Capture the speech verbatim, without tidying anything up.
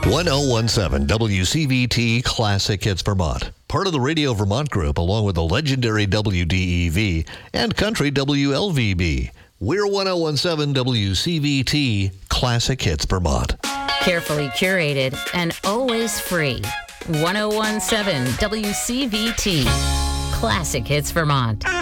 one oh one seven W C V T Classic Hits Vermont. Part of the Radio Vermont Group, along with the legendary W D E V and Country W L V B. We're one oh one seven W C V T Classic Hits Vermont. Carefully curated and always free. one oh one seven W C V T Classic Hits Vermont.